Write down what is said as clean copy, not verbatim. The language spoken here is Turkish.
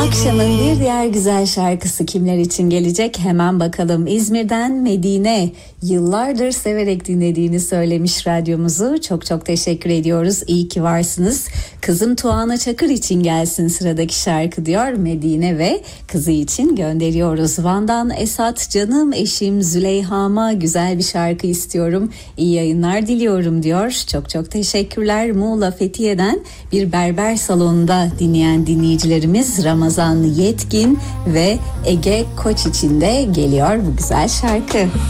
Akşamın bir diğer güzel şarkısı kimler için gelecek? Hemen bakalım. İzmir'den Medine, yıllardır severek dinlediğini söylemiş radyomuzu. Çok çok teşekkür ediyoruz. İyi ki varsınız. Kızım Tuana Çakır için gelsin sıradaki şarkı diyor Medine ve kızı için gönderiyoruz. Van'dan Esat, canım eşim Züleyha'ma güzel bir şarkı istiyorum. İyi yayınlar diliyorum diyor. Çok çok teşekkürler. Muğla Fethiye'den bir berber salonunda dinleyen dinleyicilerimiz Ramazan Yetkin ve Ege Koç için de geliyor bu güzel şarkı.